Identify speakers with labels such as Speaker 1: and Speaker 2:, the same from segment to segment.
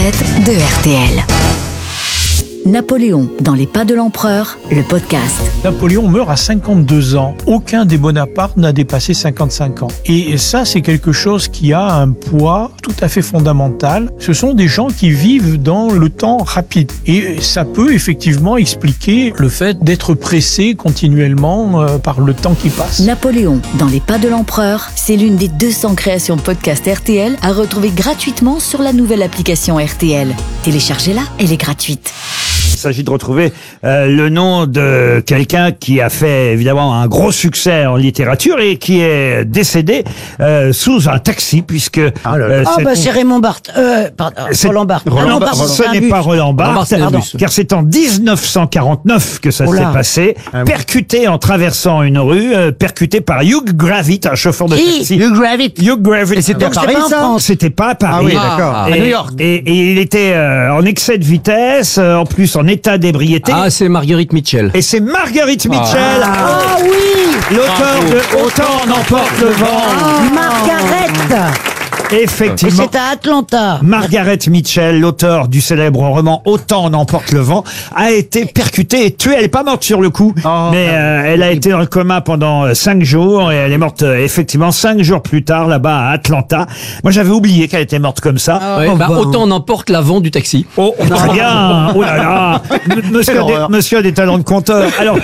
Speaker 1: internet de RTL. Napoléon dans les pas de l'empereur, le podcast.
Speaker 2: Napoléon meurt à 52 ans. Aucun des Bonaparte n'a dépassé 55 ans. Et ça, c'est quelque chose qui a un poids tout à fait fondamental. Ce sont des gens qui vivent dans le temps rapide. Et ça peut effectivement expliquer le fait d'être pressé continuellement par le temps qui passe.
Speaker 1: Napoléon dans les pas de l'empereur, c'est l'une des 200 créations podcast RTL à retrouver gratuitement sur la nouvelle application RTL. Téléchargez-la, elle est gratuite.
Speaker 3: Il s'agit de retrouver le nom de quelqu'un qui a fait évidemment un gros succès en littérature et qui est décédé sous un taxi puisque
Speaker 4: c'est Raymond Barthes. Roland Barthes.
Speaker 3: Roland Barthes, ce n'est pas Roland Barthes, car c'est en 1949 que ça s'est passé, percuté en traversant une rue, percuté par Hugh Gravett, un chauffeur de taxi.
Speaker 4: Hugh Gravett.
Speaker 3: Hugh Gravett.
Speaker 4: Et c'était à Paris, ça ?
Speaker 3: C'était pas à Paris.
Speaker 4: Ah oui, d'accord.
Speaker 3: À New York. Et il était en excès de vitesse, en plus en état d'ébriété.
Speaker 5: Ah, c'est Marguerite Mitchell.
Speaker 3: Et c'est Marguerite Mitchell.
Speaker 4: Ah oui.
Speaker 3: L'auteur de Autant n'emporte le vent.
Speaker 4: Margaret.
Speaker 3: Effectivement.
Speaker 4: C'est à Atlanta.
Speaker 3: Margaret Mitchell, l'auteur du célèbre roman Autant n'emporte le vent, a été percutée et tuée. Elle n'est pas morte sur le coup, mais elle a été dans le coma pendant 5 jours et elle est morte effectivement 5 jours plus tard là-bas à Atlanta. Moi, j'avais oublié qu'elle était morte comme ça.
Speaker 5: Autant n'emporte l'avant du taxi.
Speaker 3: Oh, très bien. Oh là là. Monsieur a des talents de conteur. Alors.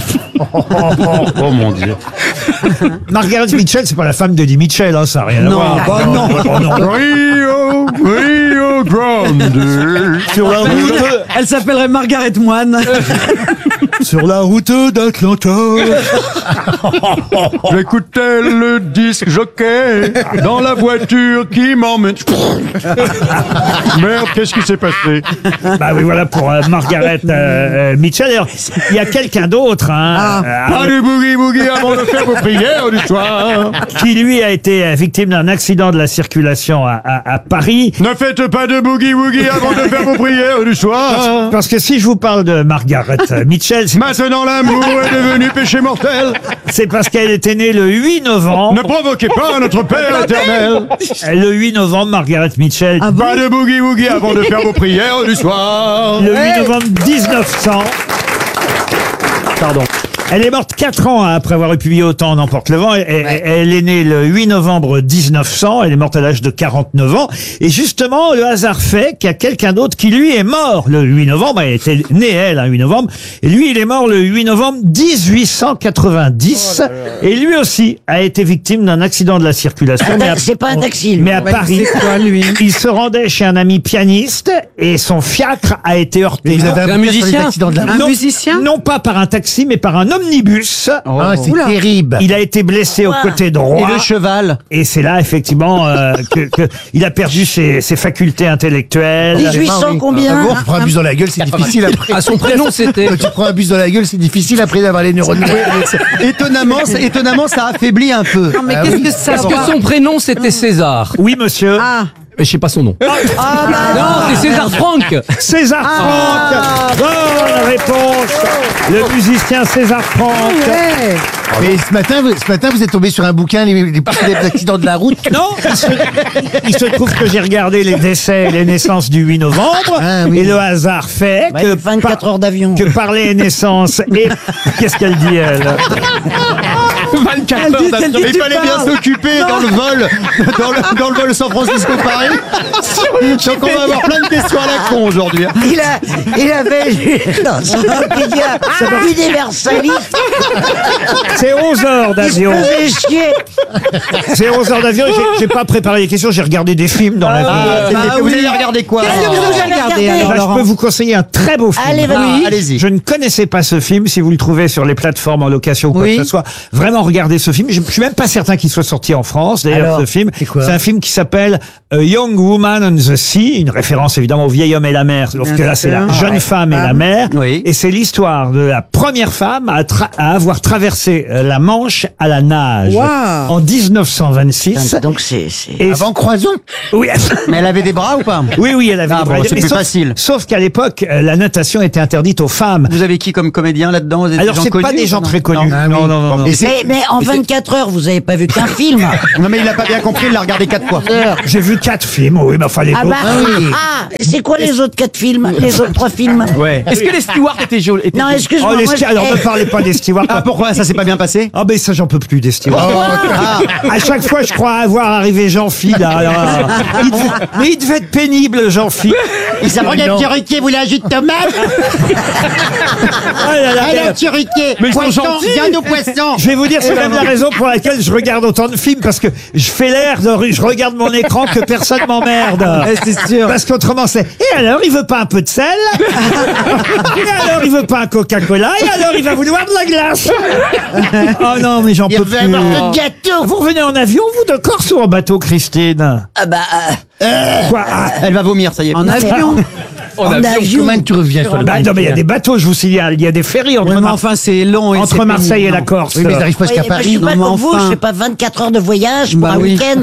Speaker 6: Oh mon Dieu.
Speaker 3: Margaret Mitchell, c'est pas la femme d'Eddie Mitchell, hein, ça n'a rien à voir.
Speaker 4: Non.
Speaker 6: Rio Grande.
Speaker 3: Sur la route,
Speaker 4: Elle s'appellerait Margaret Moine.
Speaker 3: sur la route d'Atlanta.
Speaker 6: J'écoutais le disque jockey dans la voiture qui m'emmène. Merde, qu'est-ce qui s'est passé?
Speaker 3: Bah oui, voilà pour Margaret Mitchell. D'ailleurs, il y a quelqu'un d'autre,
Speaker 6: Pas du boogie-boogie avant de faire vos prières du soir.
Speaker 3: qui lui a été victime d'un accident de la circulation à Paris.
Speaker 6: Ne faites pas de boogie-woogie avant de faire vos prières du soir.
Speaker 3: Parce que si je vous parle de Margaret Mitchell,
Speaker 6: Maintenant l'amour est devenu péché mortel.
Speaker 3: c'est parce qu'elle était née le 8 novembre.
Speaker 6: Ne provoquez pas notre Père éternel.
Speaker 3: Le 8 novembre, Margaret Mitchell.
Speaker 6: Pas de boogie-woogie avant de faire vos prières du soir.
Speaker 3: Le 8 novembre 1900. Pardon. Elle est morte 4 ans après avoir publié Autant n'emporte le vent. Elle est née le 8 novembre 1900. Elle est morte à l'âge de 49 ans. Et justement, le hasard fait qu'il y a quelqu'un d'autre qui, lui, est mort le 8 novembre. Elle était née, elle, un 8 novembre. Et lui, il est mort le 8 novembre 1890. Et lui aussi a été victime d'un accident de la circulation.
Speaker 4: C'est pas un taxi.
Speaker 3: Mais à Paris, il se rendait chez un ami pianiste et son fiacre a été heurté.
Speaker 5: Un musicien.
Speaker 3: Non pas par un taxi, mais par un omnibus.
Speaker 4: C'est terrible.
Speaker 3: Il a été blessé au côté droit.
Speaker 4: Et le cheval.
Speaker 3: Et c'est là, effectivement, que il a perdu ses facultés intellectuelles.
Speaker 4: 1800 combien?
Speaker 7: Tu prends un bus dans la gueule, c'est difficile après.
Speaker 5: À son prénom, c'était.
Speaker 7: Quand tu prends un bus dans la gueule, c'est difficile après d'avoir les neurones.
Speaker 8: Étonnamment, ça affaiblit un peu.
Speaker 4: Non, mais qu'est-ce que ça
Speaker 5: Parce que son prénom, c'était César.
Speaker 3: Oui, monsieur.
Speaker 5: Mais je sais pas son nom. Non, c'est César Franck.
Speaker 3: César Franck. Bonne réponse. Le musicien César Franck.
Speaker 7: Mais ce matin, vous êtes tombé sur un bouquin, les accidents de la route.
Speaker 3: Non, il se trouve que j'ai regardé les décès et les naissances du 8 novembre. Et le hasard fait que
Speaker 4: 24 heures d'avion.
Speaker 3: Que par les naissances et... Qu'est-ce qu'elle dit, elle?
Speaker 5: 24 heures d'avion.
Speaker 8: Il fallait bien s'occuper dans le vol, dans le vol San Francisco-Paris. Donc on va avoir plein de questions à la con aujourd'hui.
Speaker 4: Il avait dans son Wikipédia universaliste.
Speaker 3: C'est 11 heures d'avion.
Speaker 4: Il se faisait chier.
Speaker 3: C'est 11 heures d'avion. J'ai pas préparé les questions, j'ai regardé des films dans la vie.
Speaker 8: Vous allez regarder quoi?
Speaker 4: Qu'est-ce que vous avez regardé,
Speaker 3: Eh ben,
Speaker 4: alors,
Speaker 3: je
Speaker 4: Laurent?
Speaker 3: peux vous conseiller un très beau film.
Speaker 4: Allez, vas-y.
Speaker 8: Allez-y.
Speaker 3: Je ne connaissais pas ce film. Si vous le trouvez sur les plateformes en location ou quoi que ce soit, vraiment regardez ce film. Je suis même pas certain qu'il soit sorti en France. D'ailleurs,
Speaker 4: Alors,
Speaker 3: ce film,
Speaker 4: c'est quoi?
Speaker 3: c'est un film qui s'appelle A Young Woman on the Sea, une référence évidemment au vieil homme et la mer. Sauf que là, c'est la jeune femme et la mer.
Speaker 8: Oui.
Speaker 3: Et c'est l'histoire de la première femme à avoir traversé la Manche à la nage en 1926.
Speaker 4: Donc c'est...
Speaker 3: Et
Speaker 7: Avant Croison.
Speaker 3: oui.
Speaker 8: Mais elle avait des bras ou pas?
Speaker 3: Oui, elle avait des bras.
Speaker 8: bon, c'est
Speaker 3: Mais
Speaker 8: plus facile.
Speaker 3: Sauf qu'à l'époque, la natation était interdite aux femmes.
Speaker 8: Vous avez qui comme comédien là-dedans? Vous êtes
Speaker 3: Alors,
Speaker 8: des gens
Speaker 3: c'est pas
Speaker 8: connus,
Speaker 3: des gens
Speaker 8: non?
Speaker 3: très connus.
Speaker 8: Non.
Speaker 3: Non.
Speaker 4: Mais en 24 heures, vous avez pas vu qu'un film?
Speaker 8: Non, mais il a pas bien compris, il l'a regardé 4 fois.
Speaker 3: J'ai vu 4 films, oui, mais enfin les
Speaker 4: Ah
Speaker 3: autres.
Speaker 4: bah, c'est quoi les autres 4 films? Les autres 3 films?
Speaker 8: Ouais.
Speaker 5: Est-ce que les stewards étaient jolis?
Speaker 4: Non, excuse-moi.
Speaker 3: Oh, les
Speaker 4: moi,
Speaker 3: stewards, alors ne parlez pas des stewards.
Speaker 8: Ah, pourquoi ça s'est pas bien passé?
Speaker 3: Ah ben ça j'en peux plus des stewards. À chaque fois je crois avoir arrivé Jean-Phi là. Alors, mais il devait être pénible Jean-Phi.
Speaker 7: Il s'apprend un petit Ruquier, vous voulez un jus de tomate?
Speaker 3: Oh là là,
Speaker 7: Allez, un petit Ruquier.
Speaker 5: Mais ils sont
Speaker 7: Poisson,
Speaker 5: gentils.
Speaker 7: viande au poisson.
Speaker 3: je vais vous dire, c'est même la raison pour laquelle je regarde autant de films, parce que je fais l'air de... Je regarde mon écran que personne m'emmerde.
Speaker 4: c'est sûr.
Speaker 3: Parce qu'autrement c'est... Et alors, il veut pas un peu de sel? Et alors, il veut pas un Coca-Cola? Et alors, il va vouloir de la glace? Oh non, mais j'en
Speaker 7: Il
Speaker 3: peux
Speaker 7: veut
Speaker 3: plus.
Speaker 7: avoir de gâteau.
Speaker 3: Vous revenez en avion, vous, de Corse ou en bateau, Christine?
Speaker 4: Ah bah,
Speaker 3: Quoi? Ah,
Speaker 8: Elle va vomir, ça y est.
Speaker 4: en avion. En avion.
Speaker 7: Comment tu reviens sur le
Speaker 3: bah, non, mais il y a des bateaux, je vous signale. Il y a des ferries entre,
Speaker 5: c'est long.
Speaker 3: entre Marseille et la Corse.
Speaker 7: Oui, mais ils n'arrivent pas jusqu'à
Speaker 4: Ouais, moi, je
Speaker 7: Paris.
Speaker 4: suis pas
Speaker 5: Non,
Speaker 4: comme
Speaker 5: mais
Speaker 4: vous,
Speaker 5: enfin.
Speaker 4: je fais pas 24 heures de voyage pour
Speaker 5: Bah
Speaker 4: un
Speaker 5: oui.
Speaker 4: week-end.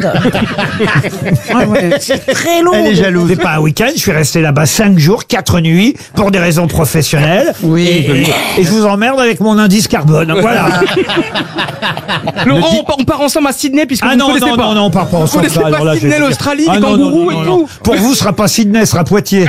Speaker 4: C'est très long.
Speaker 8: Elle est jalouse.
Speaker 3: C'est pas un week-end, je suis resté là-bas 5 jours, 4 nuits, pour des raisons professionnelles.
Speaker 5: Oui.
Speaker 3: Et je vous emmerde avec mon indice carbone. Voilà.
Speaker 5: Laurent, on part ensemble à Sydney puisque
Speaker 3: Ah
Speaker 5: vous ne
Speaker 3: non,
Speaker 5: connaissez
Speaker 3: non,
Speaker 5: pas.
Speaker 3: non, non, on part pas ensemble.
Speaker 5: connaissez
Speaker 3: ça,
Speaker 5: pas
Speaker 3: alors là,
Speaker 5: Sydney,
Speaker 3: je vais dire.
Speaker 5: l'Australie,
Speaker 3: Ah
Speaker 5: les
Speaker 3: non, non,
Speaker 5: kangourous
Speaker 3: non,
Speaker 5: et
Speaker 3: non.
Speaker 5: tout.
Speaker 3: Pour vous, ce sera pas Sydney, ce sera Poitiers.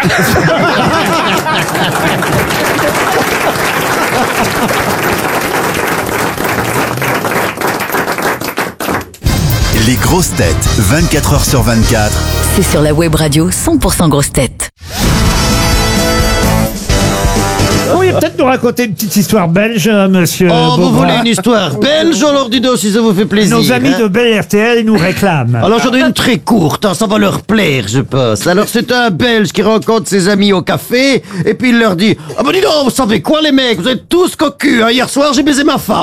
Speaker 9: Les grosses têtes, 24 heures sur 24.
Speaker 1: C'est sur la web radio 100% grosses têtes.
Speaker 3: Vous pourriez peut-être nous raconter une petite histoire belge, monsieur
Speaker 7: Oh, vous
Speaker 3: Beaugrand.
Speaker 7: voulez une histoire belge? Alors dis donc si ça vous fait plaisir.
Speaker 3: Nos amis
Speaker 7: hein.
Speaker 3: de Bel RTL nous réclament.
Speaker 7: Alors j'en ai une très courte, hein, ça va leur plaire, je pense. Alors c'est un Belge qui rencontre ses amis au café, et puis il leur dit « Ah ben dis donc, vous savez quoi les mecs, vous êtes tous cocus, hein, hier soir j'ai baisé ma femme. »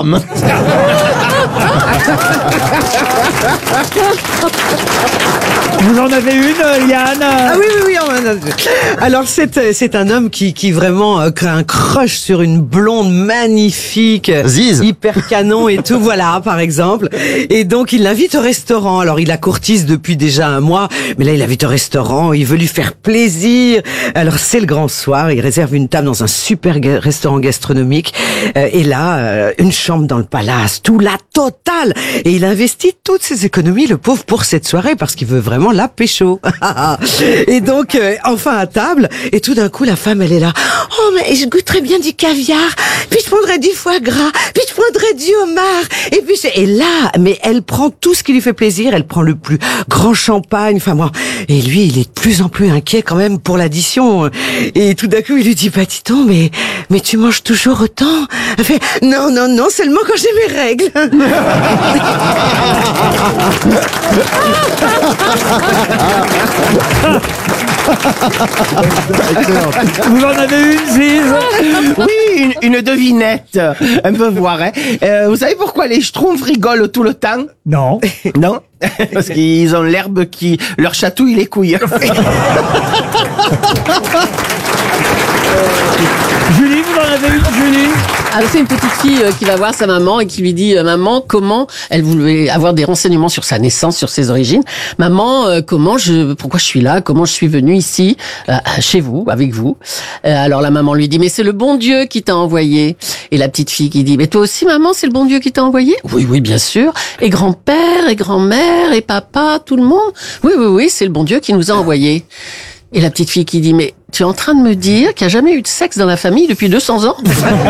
Speaker 3: Vous en avez une, Yann?
Speaker 10: Ah oui, oui, oui. Alors c'est un homme qui vraiment crée un crush sur une blonde magnifique,
Speaker 8: Ziz.
Speaker 10: hyper canon et tout, voilà, par exemple. Et donc il l'invite au restaurant. Alors il la courtise depuis déjà un mois, mais là il l'invite au restaurant, il veut lui faire plaisir. Alors c'est le grand soir, il réserve une table dans un super restaurant gastronomique. Et là, une chambre dans le palace, tout la totale. Et il investit toutes ses économies, le pauvre, pour cette soirée, parce qu'il veut vraiment la pécho. Et donc, enfin à table, et tout d'un coup, la femme, elle est là. Oh, mais je goûterais bien du caviar, puis je prendrais du foie gras, puis je prendrais du homard, et puis et là, mais elle prend tout ce qui lui fait plaisir, elle prend le plus grand champagne, enfin bon, et lui, il est de plus en plus inquiet quand même pour l'addition. Et tout d'un coup, il lui dit, bah dis donc, mais tu manges toujours autant? Elle fait, non, non, non, seulement quand j'ai mes règles.
Speaker 3: Vous en avez une, Ziz?
Speaker 11: Oui, une devinette. Un peu voir, hein. Vous savez pourquoi les schtroumpfs rigolent tout le temps?
Speaker 3: Non.
Speaker 11: Non? Parce qu'ils ont l'herbe qui leur chatouille les couilles.
Speaker 3: Julie, vous en avez une, Julie?
Speaker 12: Ah, c'est une petite fille qui va voir sa maman et qui lui dit maman, comment elle voulait avoir des renseignements sur sa naissance, sur ses origines. Maman, pourquoi je suis là, comment je suis venue ici chez vous, avec vous. Alors la maman lui dit mais c'est le bon Dieu qui t'a envoyé. Et la petite fille qui dit mais toi aussi maman, c'est le bon Dieu qui t'a envoyé? Oui, oui, bien sûr. Et grand-père, et grand-mère, et papa, tout le monde. Oui, oui, oui, c'est le bon Dieu qui nous a envoyés. Et la petite fille qui dit mais tu es en train de me dire qu'il n'y a jamais eu de sexe dans la famille depuis 200 ans?
Speaker 3: Vous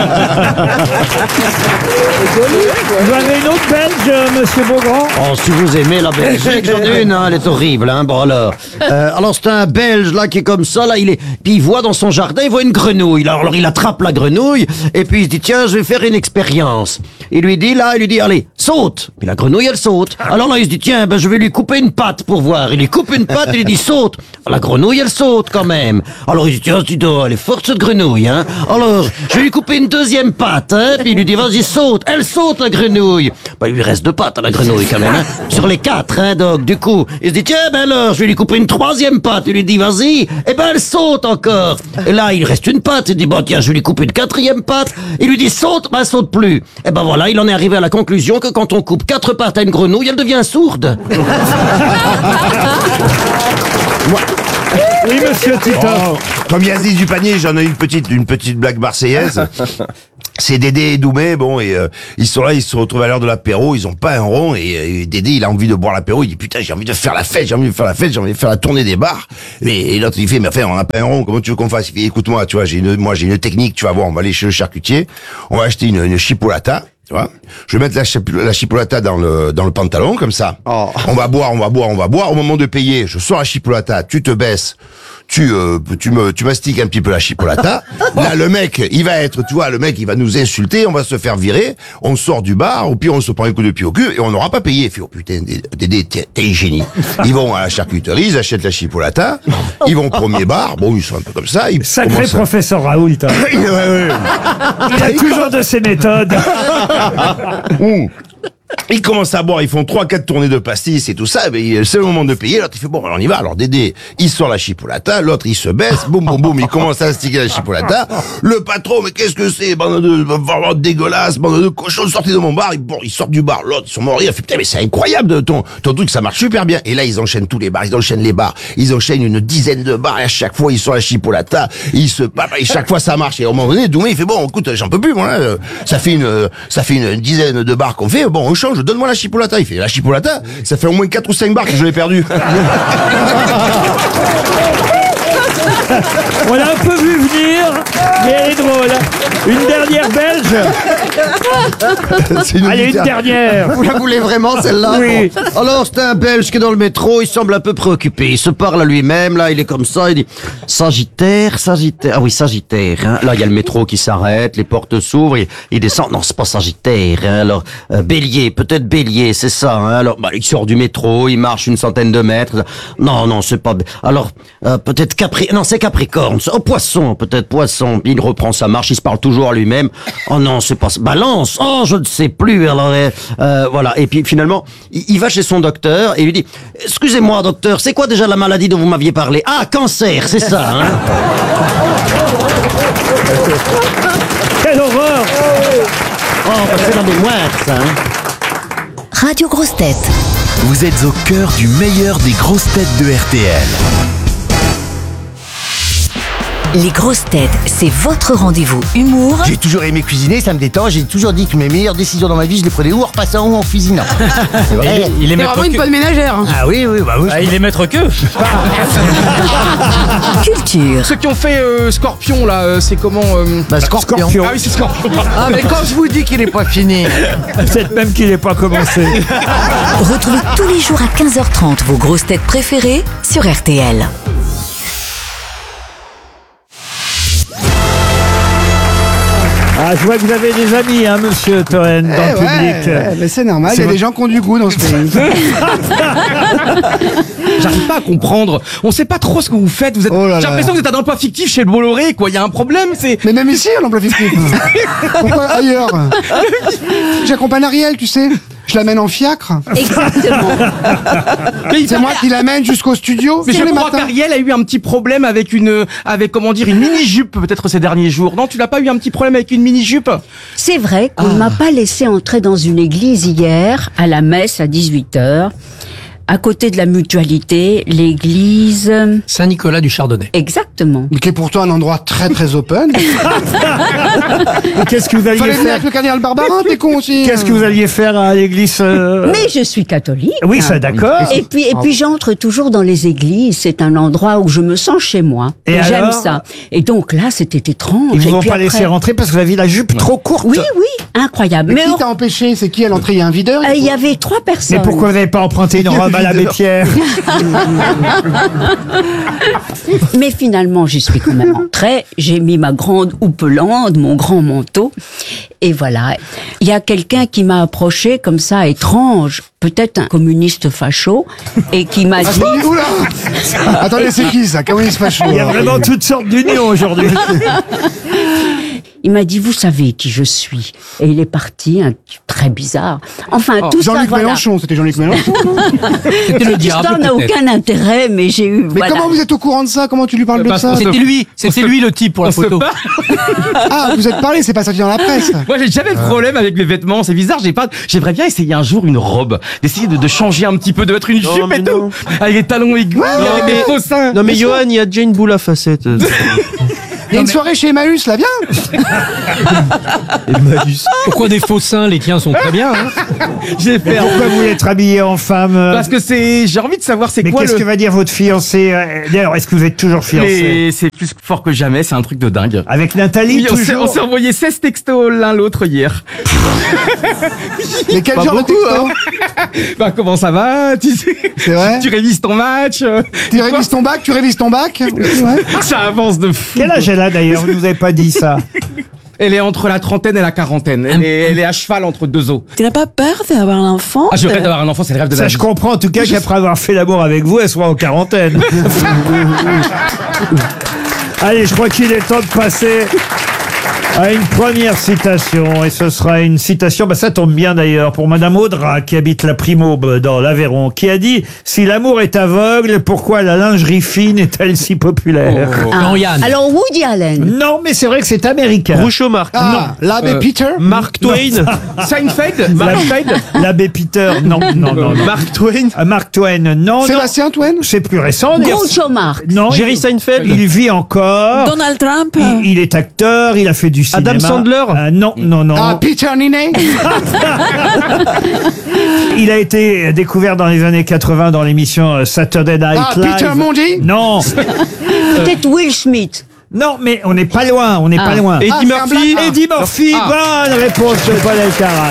Speaker 3: avez une autre belge, monsieur Beaugrand?
Speaker 7: Oh, si vous aimez la Belgique, j'en ai une, hein, elle est horrible, hein, bon alors. Alors c'est un Belge, là, qui est comme ça, là, puis il voit dans son jardin, il voit une grenouille. Alors il attrape la grenouille, et puis il se dit, tiens, je vais faire une expérience. Il lui dit, allez, saute. Puis la grenouille, elle saute. Alors là, il se dit, tiens, ben, je vais lui couper une patte pour voir. Il lui coupe une patte, il lui dit, saute. La grenouille, elle saute quand même. Alors il dit, tiens, elle est forte cette grenouille, hein. Alors, je vais lui couper une deuxième patte, hein. Puis il lui dit, vas-y, saute. Elle saute, la grenouille. Bah, il lui reste 2 pattes à la grenouille quand même, hein. Sur les 4, hein, donc, du coup, il se dit, tiens, ben alors, je vais lui couper une 3e patte. Il lui dit, vas-y. Et ben, elle saute encore. Et là, il reste une patte. Il dit, bon, tiens, je vais lui couper une 4e patte. Il lui dit, saute, ben, elle saute plus. Et ben voilà, il en est arrivé à la conclusion que quand on coupe 4 pattes à une grenouille, elle devient sourde.
Speaker 3: Oui, monsieur Tito.
Speaker 13: Comme Yazid du panier, j'en ai une petite blague marseillaise. c'est Dédé et Doumé, bon, et ils sont là, ils se retrouvent à l'heure de l'apéro, ils ont pas un rond, et Dédé, il a envie de boire l'apéro, il dit putain, j'ai envie de faire la fête, j'ai envie de faire la tournée des bars. Et l'autre, il fait, mais enfin, on n'a pas un rond, comment tu veux qu'on fasse? Il fait, écoute-moi, tu vois, j'ai une technique, tu vas voir, on va aller chez le charcutier, on va acheter une chipolata. Tu vois, je vais mettre la chipolata dans le pantalon, comme ça. Oh. On va boire. Au moment de payer, je sors la chipolata, tu te baisses, tu mastiques un petit peu la chipolata. Là, le mec, il va nous insulter, on va se faire virer, on sort du bar, au pire, on se prend un coup de pied au cul, et on n'aura pas payé. Il fait, oh putain, Dédé, t'es un génie. Ils vont à la charcuterie, ils achètent la chipolata, ils vont au premier bar, bon, ils sont un peu comme ça.
Speaker 3: Sacré professeur Raoult.
Speaker 13: Ouais.
Speaker 3: Il a toujours de ses méthodes.
Speaker 13: Ils commencent à boire, ils font 3-4 tournées de pastis et tout ça, mais c'est le moment de payer, l'autre il fait bon, alors on y va, alors Dédé, il sort la chipolata, l'autre il se baisse, boum, il commence à sticker la chipolata, le patron, mais qu'est-ce que c'est, bande de dégueulasse, bande de cochons, sortez de mon bar, ils sortent du bar, l'autre, ils sont morts, il fait putain, mais c'est incroyable, ton truc, ça marche super bien, et là ils enchaînent tous les bars, ils enchaînent les bars, ils enchaînent une dizaine de bars, et à chaque fois ils sortent la chipolata, ils se papent, et chaque fois ça marche, et à un moment donné, Doumé il fait bon, écoute, j'en peux plus, moi, là, ça fait une dizaine de bars qu'on fait, bon, on change, donne-moi la chipolata. Il fait la chipolata, ça fait au moins 4 ou 5 bars que je l'ai perdu.
Speaker 3: On l'a un peu vu venir, mais elle est drôle. Une dernière belge. Allez, une dernière.
Speaker 7: Vous la voulez vraiment, celle-là?
Speaker 3: Oui.
Speaker 7: Bon. Alors, c'est un Belge qui est dans le métro, il semble un peu préoccupé. Il se parle à lui-même, là, il est comme ça, il dit Sagittaire. Ah oui, Sagittaire. Hein. Là, il y a le métro qui s'arrête, les portes s'ouvrent, il descend. Non, c'est pas Sagittaire. Hein. Alors, Bélier, peut-être Bélier, c'est ça. Hein. Alors, il sort du métro, il marche une centaine de mètres. Non, c'est pas... Alors, peut-être Non, c'est Capricorne. Oh, Poisson, peut-être Poisson. Puis il reprend sa marche, il se parle toujours à lui-même. Oh non, c'est pas... Balance. Oh, je ne sais plus. Alors, voilà. Et puis finalement, il va chez son docteur et il lui dit « Excusez-moi, docteur, c'est quoi déjà la maladie dont vous m'aviez parlé? Ah, cancer, c'est ça, hein ?»
Speaker 3: Quelle horreur!
Speaker 7: Oh, c'est dans des moites, ça, hein.
Speaker 1: Radio Grosses Têtes.
Speaker 9: Vous êtes au cœur du meilleur des grosses têtes de RTL.
Speaker 1: Les Grosses Têtes, c'est votre rendez-vous humour.
Speaker 14: J'ai toujours aimé cuisiner, ça me détend. J'ai toujours dit que mes meilleures décisions dans ma vie, je les prenais ou en repassant ou en cuisinant. C'est vrai.
Speaker 5: Il est
Speaker 15: vraiment une bonne ménagère.
Speaker 14: Ah oui, bah oui.
Speaker 5: Il est maître que.
Speaker 1: Culture.
Speaker 15: Ceux qui ont fait Scorpion, là, c'est comment
Speaker 3: Scorpion.
Speaker 15: Ah oui, c'est Scorpion.
Speaker 14: Ah mais quand je vous dis qu'il est pas fini.
Speaker 3: Peut-être même qu'il n'est pas commencé.
Speaker 1: Retrouvez tous les jours à 15h30 vos grosses têtes préférées sur RTL.
Speaker 3: Ah, je vois que vous avez des amis, hein, monsieur Toen, dans le public.
Speaker 11: Mais c'est normal, il y a des gens qui ont du goût dans ce pays.
Speaker 15: J'arrive pas à comprendre. On sait pas trop ce que vous faites. J'ai l'impression que vous êtes un emploi fictif chez le Bolloré, quoi. Il y a un problème, c'est...
Speaker 11: Mais même ici, l'emploi fictif. Pourquoi ailleurs? J'accompagne Ariel, tu sais. Je l'amène en fiacre.
Speaker 12: Exactement.
Speaker 11: C'est moi qui l'amène jusqu'au studio.
Speaker 15: Mais je
Speaker 11: tous les
Speaker 15: crois
Speaker 11: matins.
Speaker 15: qu'Ariel a eu un petit problème avec une mini-jupe, peut-être ces derniers jours. Non, tu n'as pas eu un petit problème avec une mini-jupe?
Speaker 4: C'est vrai qu'on ne m'a pas laissé entrer dans une église hier, à la messe à 18h. À côté de la mutualité, l'église...
Speaker 5: Saint-Nicolas du Chardonnay.
Speaker 4: Exactement.
Speaker 11: Qui est pourtant un endroit très très open.
Speaker 3: Qu'est-ce que vous alliez
Speaker 11: Fallait venir
Speaker 3: faire?
Speaker 11: avec le cardinal Barbarin, t'es con aussi.
Speaker 3: Qu'est-ce que vous alliez faire à l'église
Speaker 4: Mais je suis catholique.
Speaker 3: Oui, ça, d'accord.
Speaker 4: Et puis j'entre toujours dans les églises. C'est un endroit où je me sens chez moi.
Speaker 3: Et
Speaker 4: j'aime
Speaker 3: alors
Speaker 4: ça. Et donc là, c'était étrange.
Speaker 3: Ils
Speaker 4: Et
Speaker 3: vous ont
Speaker 4: puis
Speaker 3: pas
Speaker 4: après-
Speaker 3: laissé rentrer parce que vous aviez la jupe trop courte.
Speaker 4: Oui, incroyable.
Speaker 11: Mais qui t'a empêché? C'est qui à l'entrée? Il y a un videur?
Speaker 4: Il y avait 3 personnes.
Speaker 3: Mais pourquoi vous n'avez pas emprunté une robe à l'abbé Pierre?
Speaker 4: Mais finalement, j'y suis quand même entrée. J'ai mis ma grande houppelande, mon grand manteau. Et voilà. Il y a quelqu'un qui m'a approché comme ça, étrange, peut-être un communiste facho, et qui m'a dit...
Speaker 11: Attendez, oula. Attendez, c'est qui ça? Communiste facho?
Speaker 3: Il y a vraiment toutes sortes d'unions aujourd'hui.
Speaker 4: Il m'a dit, vous savez qui je suis. Et il est parti, un type très bizarre. Enfin, tout ça,
Speaker 11: Jean-Luc
Speaker 4: voilà.
Speaker 11: Mélenchon, c'était Jean-Luc Mélenchon.
Speaker 5: C'était le diable.
Speaker 4: L'histoire n'a aucun intérêt, mais j'ai eu...
Speaker 11: Mais comment vous êtes au courant de ça? Comment tu lui parles de ça?
Speaker 5: C'était lui le type pour la photo.
Speaker 11: Ah, vous êtes parlé, c'est pas sorti dans la presse.
Speaker 15: Moi, j'ai jamais de problème avec mes vêtements. C'est bizarre. J'aimerais bien essayer un jour une robe, d'essayer de changer un petit peu, de mettre une jupe et tout, avec des talons aigus, avec des faux seins.
Speaker 8: Non mais Johan, il y a déjà une boule à facettes.
Speaker 14: Il y a une soirée chez Emmaüs, là, viens.
Speaker 5: Pourquoi des faux seins? Les tiens sont très bien. Hein.
Speaker 3: J'ai fait. Pourquoi vous voulez être habillé en femme?
Speaker 15: Parce que j'ai envie de savoir c'est
Speaker 3: Mais
Speaker 15: quoi
Speaker 3: qu'est-ce que va dire votre fiancé? D'ailleurs, est-ce que vous êtes toujours fiancé?
Speaker 15: C'est plus fort que jamais, c'est un truc de dingue.
Speaker 3: Avec Nathalie,
Speaker 15: Oui,
Speaker 3: toujours.
Speaker 15: on s'est envoyé 16 textos l'un l'autre hier.
Speaker 14: Mais quel
Speaker 15: Pas
Speaker 14: genre
Speaker 15: beaucoup,
Speaker 14: de texto
Speaker 15: Bah comment ça va?
Speaker 14: C'est vrai?
Speaker 15: Tu révises ton match?
Speaker 14: Tu révises ton bac? Tu révises ton bac? Ouais.
Speaker 15: Ça avance de fou.
Speaker 3: Quel âge elle a d'ailleurs? Vous nous avez pas dit ça.
Speaker 15: Elle est entre la trentaine et la quarantaine. Elle est à cheval entre deux os.
Speaker 16: Tu n'as pas peur d'avoir un enfant?
Speaker 15: Ah, je rêve d'avoir un enfant, c'est le rêve de
Speaker 3: Ça,
Speaker 15: ma
Speaker 3: je
Speaker 15: vie.
Speaker 3: comprends en tout cas qu'après avoir fait l'amour avec vous, elle soit en quarantaine. Allez, je crois qu'il est temps de passer à une première citation. Et ce sera une citation, ça tombe bien d'ailleurs, pour Madame Audra, qui habite la Primaube dans l'Aveyron, qui a dit « Si l'amour est aveugle, pourquoi la lingerie fine est-elle si populaire
Speaker 4: Alors Woody Allen.
Speaker 3: Non, mais c'est vrai que c'est américain.
Speaker 8: Groucho Marx.
Speaker 14: Ah, l'abbé Peter?
Speaker 8: Mark Twain.
Speaker 15: Seinfeld? Seinfeld?
Speaker 3: L'abbé Peter, non.
Speaker 8: Mark Twain.
Speaker 3: Mark Twain, non.
Speaker 14: Sébastien Twain?
Speaker 3: C'est plus récent. d'ailleurs.
Speaker 4: Groucho Marx.
Speaker 3: Non,
Speaker 8: Jerry Seinfeld.
Speaker 3: il vit encore.
Speaker 16: Donald Trump?
Speaker 3: Il est acteur, il a fait du cinéma.
Speaker 8: Adam Sandler.
Speaker 3: Non.
Speaker 14: Ah, Peter Niney?
Speaker 3: Il a été découvert dans les années 80 dans l'émission Saturday Night
Speaker 14: Ah,
Speaker 3: Live.
Speaker 14: Peter Mondi?
Speaker 3: Non.
Speaker 4: Peut-être Will Smith.
Speaker 3: Non, mais on n'est pas loin, pas loin.
Speaker 8: Eddie
Speaker 14: c'est un
Speaker 8: Murphy.
Speaker 14: black-
Speaker 3: Eddie Murphy, bonne réponse de Paul Elkarat.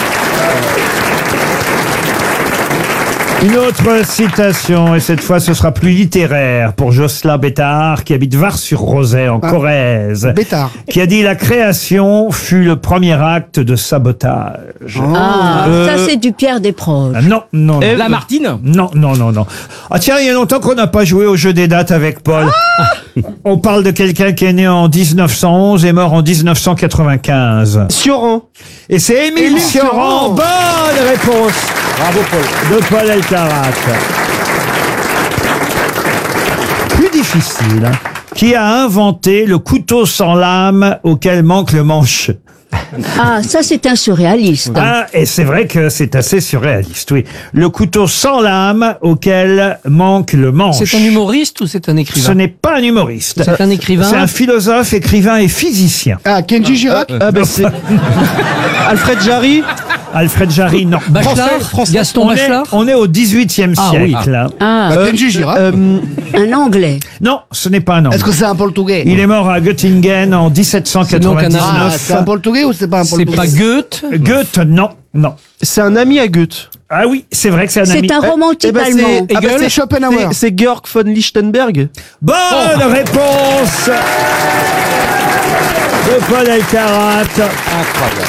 Speaker 3: Une autre citation, et cette fois ce sera plus littéraire, pour Jocelyn Bétard, qui habite Var-sur-Rosay en Corrèze,
Speaker 14: Bétard.
Speaker 3: qui a dit « La création fut le premier acte de sabotage ».
Speaker 4: Ça c'est du Pierre Desproges.
Speaker 3: Non.
Speaker 15: Lamartine?
Speaker 3: Non. Ah tiens, il y a longtemps qu'on n'a pas joué au jeu des dates avec Paul. On parle de quelqu'un qui est né en 1911 et mort en 1995.
Speaker 8: Sioran.
Speaker 3: Et c'est Émile Sioran. Bonne réponse. Bravo Paul. De Paul Elkarat. Plus difficile. Hein. Qui a inventé le couteau sans lame auquel manque le manche?
Speaker 4: Ah, ça c'est un surréaliste.
Speaker 3: Ah, et c'est vrai que c'est assez surréaliste, oui. Le couteau sans lame auquel manque le manche.
Speaker 5: C'est un humoriste ou c'est un écrivain?
Speaker 3: Ce n'est pas un humoriste.
Speaker 5: C'est un écrivain?
Speaker 3: C'est un philosophe, écrivain et physicien.
Speaker 14: Ah, Kenji Girac?
Speaker 8: C'est Alfred Jarry.
Speaker 3: Alfred Jarry, non.
Speaker 5: Bachelard? Gaston Bachelard?
Speaker 3: On est au 18e
Speaker 5: Ah, oui.
Speaker 3: siècle. Hein.
Speaker 4: Ah,
Speaker 14: Kenji Girac?
Speaker 4: un Anglais.
Speaker 3: Non, ce n'est pas un Anglais.
Speaker 14: Est-ce que c'est un portugais?
Speaker 3: Il est mort à Göttingen en 1799.
Speaker 14: Ah, c'est un portugais ou c'est pas un
Speaker 5: C'est
Speaker 14: portugais?
Speaker 5: pas Goethe?
Speaker 3: Goethe, non.
Speaker 8: C'est un ami à Goethe.
Speaker 3: Ah oui, c'est vrai que c'est un ami.
Speaker 4: C'est un romantique allemand.
Speaker 14: C'est Schopenhauer.
Speaker 8: C'est Georg von Lichtenberg.
Speaker 3: Bonne réponse de Paul Elkarat. Incroyable.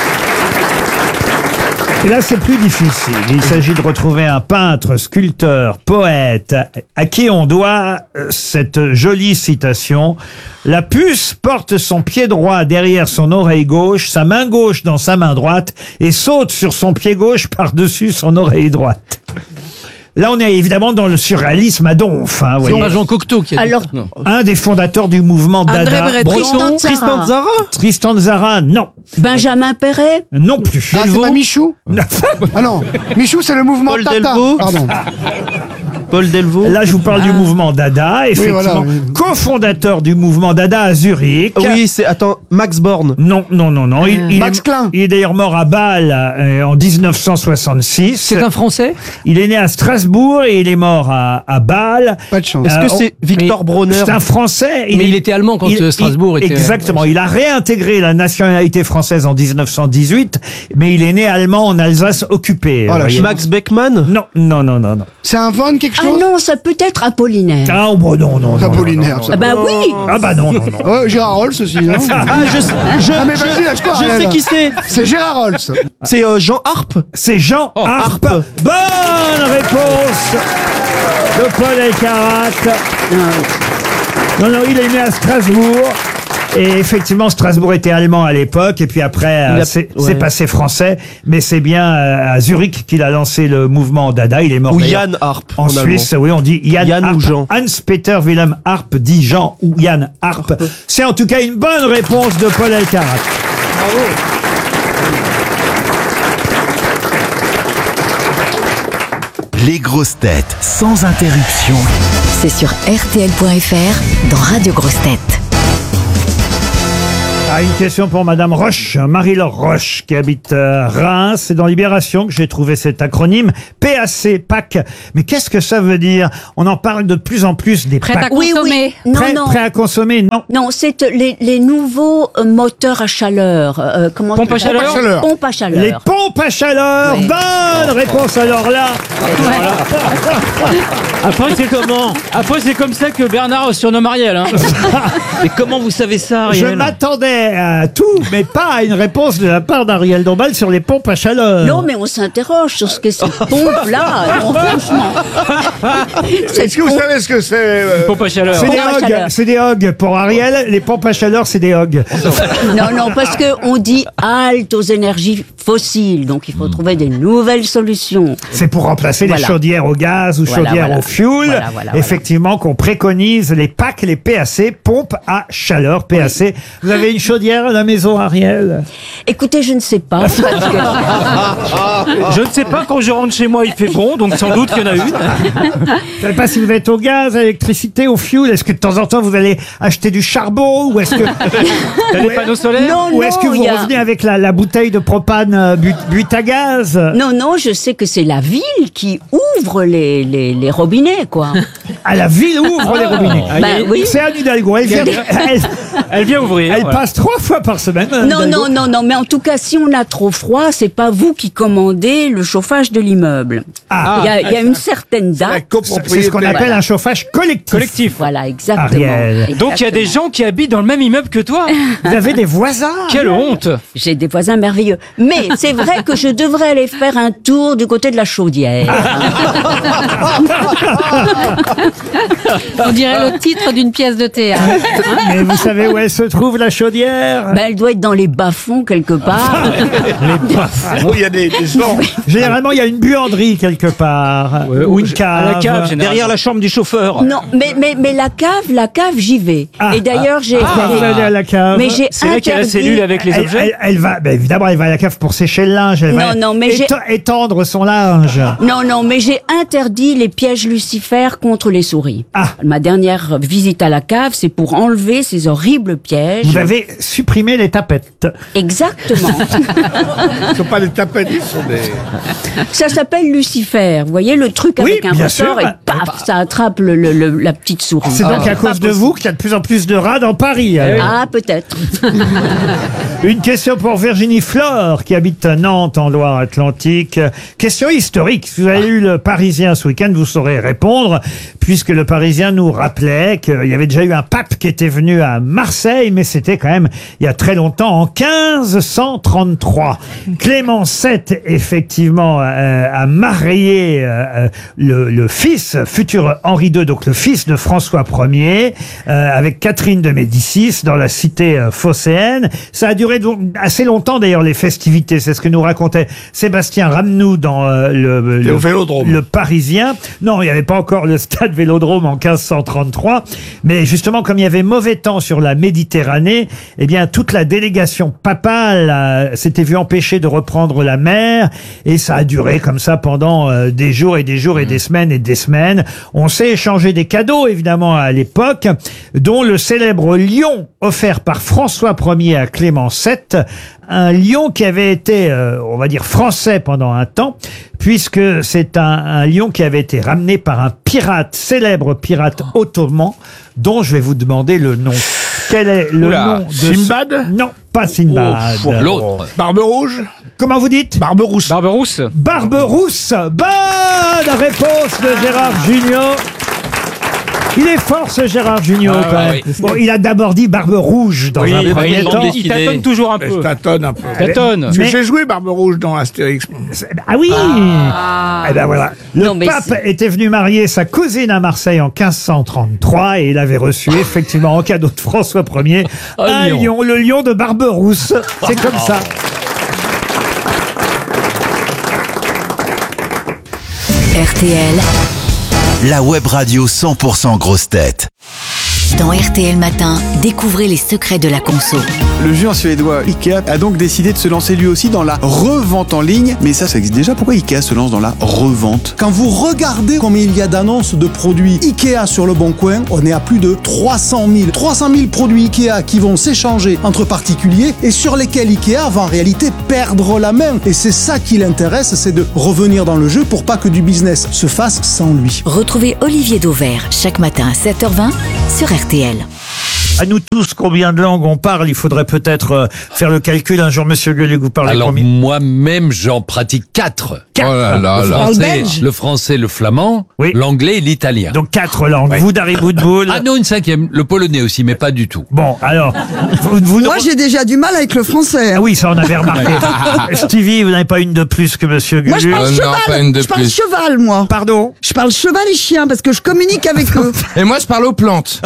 Speaker 3: Et là, c'est plus difficile. Il s'agit de retrouver un peintre, sculpteur, poète, à qui on doit cette jolie citation. La puce porte son pied droit derrière son oreille gauche, sa main gauche dans sa main droite, et saute sur son pied gauche par-dessus son oreille droite. Là, on est évidemment dans le surréalisme à donf. Hein, vous
Speaker 5: C'est
Speaker 3: voyez.
Speaker 5: pas Jean Cocteau qui a dit.
Speaker 4: Alors,
Speaker 5: Non.
Speaker 3: Un des fondateurs du mouvement
Speaker 16: André
Speaker 3: Dada.
Speaker 16: Breton.
Speaker 8: Tristan Tzara.
Speaker 3: Tristan Tzara, non.
Speaker 4: Benjamin Perret.
Speaker 3: Non plus.
Speaker 14: Ah, c'est pas Michou?
Speaker 3: Non.
Speaker 14: Ah non, Michou c'est le mouvement
Speaker 8: Paul
Speaker 14: Tata.
Speaker 8: Delvaux.
Speaker 14: Pardon.
Speaker 8: Paul Delvaux.
Speaker 3: Là, je vous parle du mouvement Dada, effectivement.
Speaker 14: voilà, oui.
Speaker 3: Co-fondateur du mouvement Dada à Zurich.
Speaker 8: Oui, c'est Max Born.
Speaker 3: Non.
Speaker 14: Max Klein.
Speaker 3: Il est d'ailleurs mort à Bâle en 1966.
Speaker 5: C'est un Français?
Speaker 3: Il est né à Strasbourg et il est mort à Bâle.
Speaker 14: Pas de chance.
Speaker 8: Est-ce que c'est Victor Bronner?
Speaker 3: C'est un Français.
Speaker 5: Mais il était allemand quand Strasbourg était...
Speaker 3: Exactement. Il a réintégré la nationalité française en 1918, mais il est né allemand en Alsace occupée.
Speaker 14: Oh, la
Speaker 3: voyez.
Speaker 8: Max Beckmann.
Speaker 3: Non.
Speaker 14: C'est un Von quelque
Speaker 4: Ah
Speaker 14: chose?
Speaker 4: non, ça peut être Apollinaire.
Speaker 3: Ah, bon, non.
Speaker 14: Apollinaire, ça.
Speaker 4: Ah bah oui.
Speaker 3: Ah bah non.
Speaker 14: Ouais, Gérard Rolls aussi, non?
Speaker 8: Ah,
Speaker 14: Ah, mais vas-y, lâche-toi,
Speaker 8: je
Speaker 14: Ariel.
Speaker 8: sais qui c'est.
Speaker 14: C'est Gérard Rolls.
Speaker 8: C'est Jean Harpe.
Speaker 3: C'est Jean Harpe.
Speaker 8: Harpe.
Speaker 3: Bonne réponse de Paul Elkarat. Non, il est né à Strasbourg. Et effectivement, Strasbourg était allemand à l'époque, et puis après, c'est passé français. Mais c'est bien à Zurich qu'il a lancé le mouvement Dada. Il est mort
Speaker 8: Ou
Speaker 3: d'ailleurs
Speaker 8: Yann Harpe.
Speaker 3: en Suisse. Oui, on dit Yann
Speaker 8: Yann
Speaker 3: Harpe.
Speaker 8: ou Jean.
Speaker 3: Hans-Peter Wilhelm Harpe dit Jean ou Yann Harpe. C'est en tout cas une bonne réponse de Paul Elkarat. Bravo.
Speaker 9: Les grosses têtes sans interruption.
Speaker 1: C'est sur RTL.fr dans Radio Grosses Têtes.
Speaker 3: Ah, une question pour Madame Roche, Marie-Laure Roche, qui habite Reims. C'est dans Libération que j'ai trouvé cet acronyme, PAC, PAC. Mais qu'est-ce que ça veut dire? On en parle de plus en plus des
Speaker 4: Prêt
Speaker 3: PAC.
Speaker 4: à consommer.
Speaker 3: Prêt à consommer, non.
Speaker 4: Non, c'est les nouveaux moteurs à chaleur.
Speaker 3: Pompe à chaleur.
Speaker 4: Pompe à chaleur.
Speaker 3: Les pompes à chaleur.
Speaker 4: Oui.
Speaker 3: Bonne réponse alors là.
Speaker 5: Après, c'est comment? Après, c'est comme ça que Bernard surnomme Ariel. Hein. Mais comment vous savez ça, Ariel?
Speaker 3: Je m'attendais à tout, mais pas à une réponse de la part d'Ariel Dombal sur les pompes à chaleur.
Speaker 4: Non, mais on s'interroge sur ce que ces pompes-là. Non, franchement.
Speaker 6: Est-ce que vous savez ce que c'est
Speaker 5: pompe à chaleur?
Speaker 3: C'est des hogs. C'est des hogs. Pour Ariel, les pompes à chaleur, c'est des hogs.
Speaker 4: Non, parce que on dit halte aux énergies fossiles, donc il faut trouver des nouvelles solutions.
Speaker 3: C'est pour remplacer les chaudières au gaz ou chaudières au fioul. Effectivement, qu'on préconise les PAC, les PAC, pompes à chaleur, PAC. Vous avez une chaudière à la maison, Ariel?
Speaker 4: Écoutez, je ne sais pas.
Speaker 5: Je ne sais pas, quand je rentre chez moi, il fait bon, donc sans doute qu'il y en a une.
Speaker 3: Je ne sais pas si vous êtes au gaz, à l'électricité, au fioul. Est-ce que de temps en temps, vous allez acheter du charbon? Ou est-ce que...
Speaker 5: T'as des panneaux solaires?
Speaker 3: Ou est-ce que vous revenez avec la bouteille de propane butagaz?
Speaker 4: Non, je sais que c'est la ville qui ouvre les robinets, quoi.
Speaker 3: Ah, la ville ouvre les robinets.
Speaker 4: Oui.
Speaker 3: C'est Anne Hidalgo.
Speaker 5: Elle vient ouvrir.
Speaker 3: Elle passe 3 fois par semaine.
Speaker 4: Non, mais en tout cas, si on a trop froid, c'est pas vous qui commandez le chauffage de l'immeuble. Il y a une certaine date.
Speaker 3: C'est ce qu'on appelle un chauffage collectif.
Speaker 4: Voilà, exactement.
Speaker 3: Ariel.
Speaker 5: Donc il y a des gens qui habitent dans le même immeuble que toi.
Speaker 3: Vous avez des voisins?
Speaker 5: Quelle honte!
Speaker 4: J'ai des voisins merveilleux. Mais c'est vrai que je devrais aller faire un tour du côté de la chaudière.
Speaker 17: On dirait le titre d'une pièce de théâtre.
Speaker 3: Mais vous savez où elle se trouve, la chaudière?
Speaker 4: Elle doit être dans les bas-fonds quelque part.
Speaker 3: Les bas-fonds.
Speaker 6: Il y a des gens.
Speaker 3: Généralement, il y a une buanderie quelque part. Ou une cave.
Speaker 5: À la cave, derrière la chambre du chauffeur.
Speaker 4: Non, mais la cave, j'y vais. Et d'ailleurs, j'ai...
Speaker 3: vous allez à la cave.
Speaker 4: Mais j'ai
Speaker 5: C'est là qu'il y a la cellule avec les objets.
Speaker 3: Elle va, évidemment, elle va à la cave pour sécher le linge. Elle va étendre son linge.
Speaker 4: Non, mais j'ai interdit les pièges lucifères contre les souris. Ma dernière visite à la cave, c'est pour enlever ces horribles pièges.
Speaker 3: Vous avez supprimé les tapettes.
Speaker 4: Exactement.
Speaker 6: Ce ne sont pas des tapettes, ce sont des...
Speaker 4: Ça s'appelle Lucifer. Vous voyez le truc avec un ressort et paf, ça attrape la petite souris.
Speaker 3: C'est donc à cause de vous qu'il y a de plus en plus de rats dans Paris.
Speaker 4: Ah, peut-être.
Speaker 3: Une question pour Virginie Flore, qui habite à Nantes, en Loire-Atlantique. Question historique. Si vous avez lu le Parisien ce week-end, vous saurez répondre, puisque le Parisien nous rappelait qu'il y avait déjà eu un pape qui était venu à Marseille, mais c'était quand même il y a très longtemps, en 1533. Clément VII, effectivement, a marié le fils, futur Henri II, donc le fils de François Ier, avec Catherine de Médicis, dans la cité phocéenne. Ça a duré assez longtemps, d'ailleurs, les festivités. C'est ce que nous racontait Sébastien Ramnou dans le Parisien. Non, il n'y avait pas encore le stade Vélodrome en 1533. Mais justement, comme il y avait mauvais temps sur la Méditerranée, eh bien, toute la délégation papale s'était vue empêchée de reprendre la mer. Et ça a duré comme ça pendant des jours et des jours et des semaines et des semaines. On s'est échangé des cadeaux, évidemment, à l'époque, dont le célèbre lion offert par François Ier à Clément VII, un lion qui avait été, on va dire, français pendant un temps, puisque c'est un lion qui avait été ramené par un pirate, célèbre pirate ottoman, dont je vais vous demander le nom. Quel est le nom de
Speaker 6: Simbad?
Speaker 3: Non, pas Simbad.
Speaker 5: L'autre.
Speaker 6: Barbe rouge?
Speaker 3: Comment vous dites?
Speaker 6: Barberousse.
Speaker 5: Barberousse.
Speaker 3: Barberousse. Bonne réponse de Gérard Junior. Il est fort, ce Gérard Junior, quand même.
Speaker 5: Oui.
Speaker 3: Bon, il a d'abord dit Barbe Rouge dans un premier temps.
Speaker 5: Il tâtonne toujours un peu.
Speaker 6: Je tâtonne un peu.
Speaker 5: Tâtonne.
Speaker 6: Parce que j'ai joué Barbe Rouge dans Astérix.
Speaker 3: Ah oui. Eh ben voilà. Le pape était venu marier sa cousine à Marseille en 1533 et il avait reçu effectivement en cadeau de François Ier un lion, le lion de Barberousse. C'est comme ça.
Speaker 1: RTL,
Speaker 9: la web radio 100% grosse tête.
Speaker 1: Dans RTL Matin, découvrez les secrets de la conso.
Speaker 18: Le géant suédois Ikea a donc décidé de se lancer lui aussi dans la revente en ligne. Mais ça existe déjà. Pourquoi Ikea se lance dans la revente?
Speaker 19: Quand vous regardez combien il y a d'annonces de produits Ikea sur le Bon Coin, on est à plus de 300 000. 300 000 produits Ikea qui vont s'échanger entre particuliers et sur lesquels Ikea va en réalité perdre la main. Et c'est ça qui l'intéresse, c'est de revenir dans le jeu pour pas que du business se fasse sans lui.
Speaker 1: Retrouvez Olivier Dauvert chaque matin à 7h20 sur RTL.
Speaker 3: À nous tous, combien de langues on parle? Il faudrait peut-être faire le calcul. Un jour, Monsieur Gueluc, vous parlez
Speaker 20: Alors
Speaker 3: combien?
Speaker 20: moi-même, j'en pratique 4.
Speaker 3: Oh là là là.
Speaker 20: Le français, le flamand, l'anglais et l'italien.
Speaker 3: Donc 4 langues. Vous, Dari Boudboul?
Speaker 20: Ah non, une 5e. Le polonais aussi, mais pas du tout.
Speaker 3: Bon, alors...
Speaker 21: Moi, j'ai déjà du mal avec le français.
Speaker 3: Ah oui, ça on avait remarqué. Stevie, vous n'avez pas une de plus que Monsieur Gueluc?
Speaker 21: Moi, je parle cheval. Je parle cheval, moi.
Speaker 3: Pardon?
Speaker 21: Je parle cheval et chien parce que je communique avec eux.
Speaker 15: Et moi, je parle aux plantes.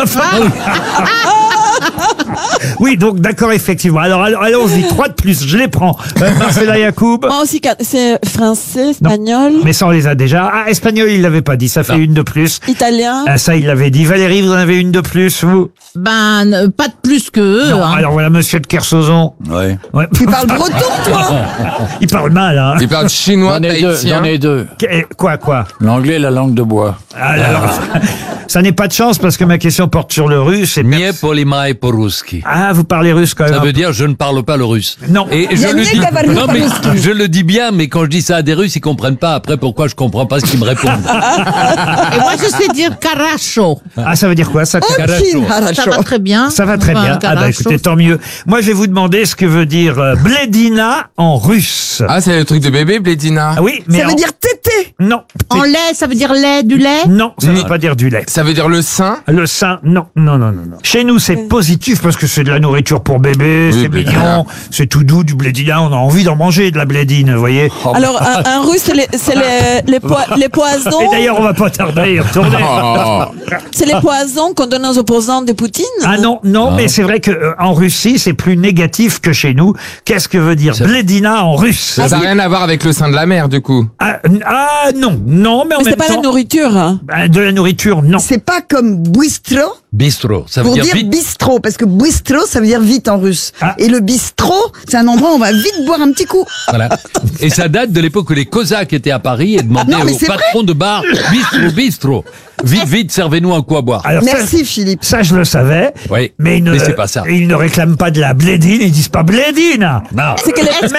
Speaker 3: Oui, donc d'accord, effectivement. Alors allons-y, 3 de plus, je les prends. Marcela Yacoub?
Speaker 16: Moi aussi, c'est français, espagnol.
Speaker 3: Mais ça, on les a déjà. Ah, espagnol, il l'avait pas dit, ça fait une de plus.
Speaker 16: Italien.
Speaker 3: Ah, ça, il l'avait dit. Valérie, vous en avez une de plus, vous?
Speaker 22: Ben, pas de plus que eux.
Speaker 3: Non,
Speaker 22: hein.
Speaker 3: alors voilà, monsieur de Kersozon.
Speaker 20: Ouais.
Speaker 21: Tu parles breton, toi?
Speaker 3: Il parle mal, hein.
Speaker 15: Il parle chinois, tahitien.
Speaker 5: J'en ai deux.
Speaker 3: Quoi?
Speaker 5: L'anglais et la langue de bois.
Speaker 3: Ah, alors, ça n'est pas de chance parce que ma question porte sur le russe.
Speaker 20: Nie polimai po-ruski.
Speaker 3: Ah, vous parlez russe quand même.
Speaker 20: Ça veut dire je ne parle pas le russe.
Speaker 3: Non.
Speaker 20: Et je le dis. Non, mais je le dis bien, mais quand je dis ça à des Russes, ils comprennent pas. Après, pourquoi je comprends pas ce qu'ils me répondent?
Speaker 22: Et moi, je sais dire caracho.
Speaker 3: Ah, ça veut dire quoi, ça?
Speaker 22: Ça va très bien.
Speaker 3: Ça va très bien. Ah bah
Speaker 22: caracho.
Speaker 3: écoutez, tant mieux. Moi, je vais vous demander ce que veut dire bledina en russe.
Speaker 15: Ah, c'est le truc de bébé, blédina.
Speaker 3: Ah oui, mais
Speaker 21: Ça veut dire tété.
Speaker 3: Non.
Speaker 22: En lait, ça veut dire lait, du lait?
Speaker 3: Non, ça ne veut pas dire du lait.
Speaker 15: Ça veut dire le sein.
Speaker 3: Le sein, non. Chez nous, c'est positif parce que c'est de la nourriture pour bébé, c'est mignon, c'est tout doux, du blédina. On a envie d'en manger, de la blédine, vous voyez.
Speaker 16: Alors, un russe, c'est les poisons.
Speaker 3: Et d'ailleurs, on va pas tarder à y retourner.
Speaker 16: C'est les poisons qu'on donne aux opposants de Poutine.
Speaker 3: Ah non, mais c'est vrai que en Russie, c'est plus négatif que chez nous. Qu'est-ce que veut dire blédina en russe?
Speaker 15: Ça n'a rien à voir avec le sein de la mer, du coup.
Speaker 3: Ah non, mais en
Speaker 16: Mais
Speaker 3: même
Speaker 16: c'est pas
Speaker 3: temps...
Speaker 16: la nourriture. Hein.
Speaker 3: De la nourriture, non.
Speaker 21: C'est pas comme bistro.
Speaker 20: Bistro, ça veut
Speaker 21: Pour
Speaker 20: dire
Speaker 21: dire
Speaker 20: vite.
Speaker 21: bistrot, parce que bistro, ça veut dire vite en russe. Et le bistrot, c'est un endroit où on va vite boire un petit coup.
Speaker 20: Voilà. Et ça date de l'époque où les Cosaques étaient à Paris et demandaient
Speaker 21: Non, mais
Speaker 20: au
Speaker 21: c'est
Speaker 20: patron de bar bistro. Vite, servez-nous un coup à boire.
Speaker 3: Alors,
Speaker 21: Merci, Philippe.
Speaker 3: Ça, je le savais.
Speaker 20: Oui,
Speaker 3: mais
Speaker 20: c'est pas ça.
Speaker 3: Ils ne réclament pas de la blédine, ils disent pas blédine. Non.
Speaker 16: C'est que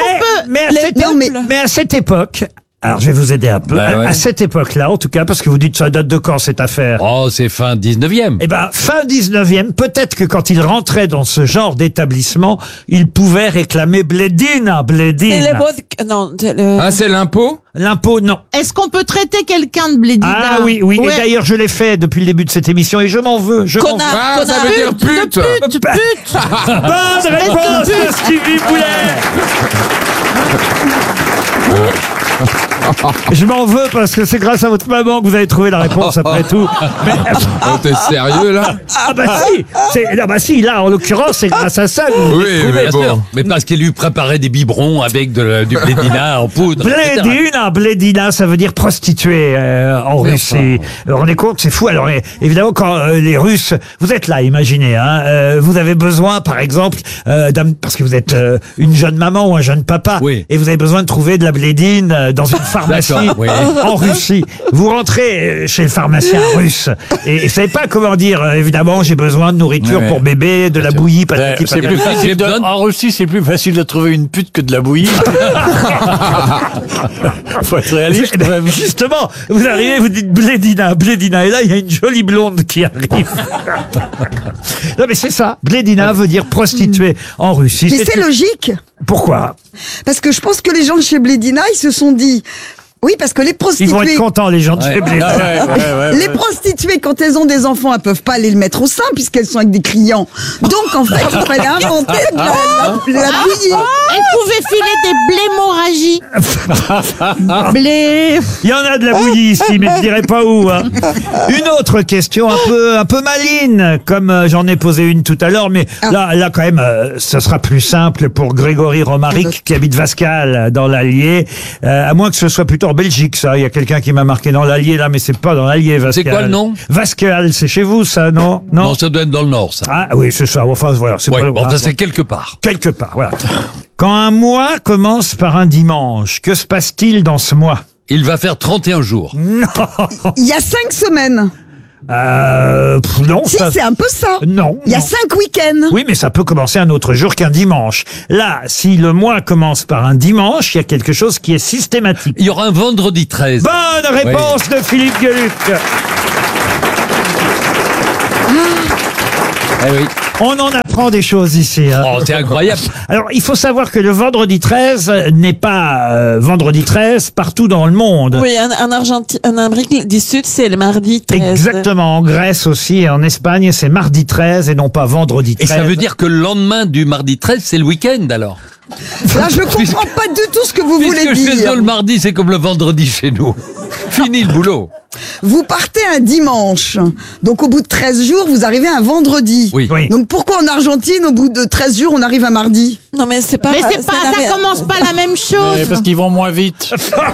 Speaker 3: Mais à cette époque, alors je vais vous aider un peu. À cette époque-là, en tout cas, parce que vous dites ça date de quand cette affaire?
Speaker 20: Oh, c'est fin 19e.
Speaker 3: Eh ben, fin 19e, peut-être que quand il rentrait dans ce genre d'établissement, il pouvait réclamer blédine.
Speaker 16: C'est les vodka. Non,
Speaker 15: Ah, c'est l'impôt?
Speaker 3: L'impôt, non.
Speaker 22: Est-ce qu'on peut traiter quelqu'un de blédina?
Speaker 3: Ah oui.
Speaker 22: Ouais.
Speaker 3: Et d'ailleurs, je l'ai fait depuis le début de cette émission et je m'en veux.
Speaker 15: Ah, ça veut dire pute.
Speaker 3: Bonne réponse de Stevie Boulet. Je m'en veux parce que c'est grâce à votre maman que vous avez trouvé la réponse après tout. Mais...
Speaker 15: Oh, t'es sérieux là?
Speaker 3: Ah bah si, là en l'occurrence c'est grâce à ça que vous
Speaker 15: Oui, mais
Speaker 20: Bien sûr.
Speaker 15: bon.
Speaker 20: Mais parce qu'il lui préparait des biberons avec du blédina en poudre.
Speaker 3: Blédina, ça veut dire prostituée en Russie. Vous vous rendez compte, c'est fou. Alors évidemment, quand les Russes, vous êtes là, imaginez, vous avez besoin, par exemple, parce que vous êtes une jeune maman ou un jeune papa, et vous avez besoin de trouver de la blédine dans une pharmacie en Russie. Vous rentrez chez le pharmacien russe et vous savez pas comment dire. Évidemment, j'ai besoin de nourriture pour bébé, de la bouillie.
Speaker 5: C'est plus facile en Russie, c'est plus facile de trouver une pute que de la bouillie. Faut être réaliste quand même.
Speaker 3: Justement, vous arrivez, vous dites blédina, et là il y a une jolie blonde qui arrive. Non mais c'est ça, blédina veut dire prostituée en Russie.
Speaker 21: Mais c'est logique.
Speaker 3: Pourquoi?
Speaker 21: Parce que je pense que les gens de chez Blédina, ils se sont dit... Oui, parce que les prostituées...
Speaker 3: Ils vont être contents, les gens de chez Blédina.
Speaker 21: Les prostituées, quand elles ont des enfants, elles peuvent pas aller le mettre au sein puisqu'elles sont avec des clients. Donc, en fait, il fallait inventer de la bouillie.
Speaker 22: Elles pouvaient filer des blémorragies. Blé.
Speaker 3: Il y en a de la bouillie ici, mais je dirais pas où. Hein. Une autre question un peu maligne, comme j'en ai posé une tout à l'heure, mais là quand même, ce sera plus simple pour Grégory Romaric qui habite Vascal dans l'Allier, à moins que ce soit plutôt Belgique, ça. Il y a quelqu'un qui m'a marqué dans l'Allier, là, mais c'est pas dans l'Allier, Vasquel.
Speaker 20: C'est quoi le nom?
Speaker 3: Vasquel, c'est chez vous, ça, non?
Speaker 20: Non, ça doit être dans le Nord, ça.
Speaker 3: Ah oui, c'est ça. Enfin, voilà. C'est
Speaker 20: Ouais,
Speaker 3: pas...
Speaker 20: bon, ça c'est quelque part.
Speaker 3: Quelque part, voilà. Quand un mois commence par un dimanche, que se passe-t-il dans ce mois?
Speaker 20: Il va faire 31 jours.
Speaker 3: Non.
Speaker 21: Il y a 5 semaines.
Speaker 3: Non.
Speaker 21: Si, c'est un peu ça.
Speaker 3: Non.
Speaker 21: Il y a 5 week-ends.
Speaker 3: Oui, mais ça peut commencer un autre jour qu'un dimanche. Là, si le mois commence par un dimanche, il y a quelque chose qui est systématique.
Speaker 20: Il y aura un vendredi 13.
Speaker 3: Bonne réponse de Philippe Gueluc.
Speaker 20: Eh oui.
Speaker 3: On en apprend des choses ici. Hein.
Speaker 20: Oh, c'est incroyable.
Speaker 3: Alors, il faut savoir que le vendredi 13 n'est pas vendredi 13 partout dans le monde.
Speaker 16: Oui, en Argentine, en Amérique du Sud, c'est le mardi 13.
Speaker 3: Exactement. En Grèce aussi et en Espagne, c'est mardi 13 et non pas vendredi 13.
Speaker 20: Et ça veut dire que le lendemain du mardi 13, c'est le week-end alors?
Speaker 21: Là, je ne comprends pas du tout ce que vous voulez
Speaker 20: Puisque chez
Speaker 21: dire.
Speaker 20: eux, le mardi, c'est comme le vendredi chez nous. Fini le boulot.
Speaker 21: Vous partez un dimanche. Donc, au bout de 13 jours, vous arrivez un vendredi.
Speaker 20: Oui.
Speaker 21: Donc, pourquoi en Argentine, au bout de 13 jours, on arrive un mardi?
Speaker 16: Non, mais c'est pas.
Speaker 22: Mais c'est pas, ça commence pas la même chose.
Speaker 5: Parce qu'ils vont moins vite.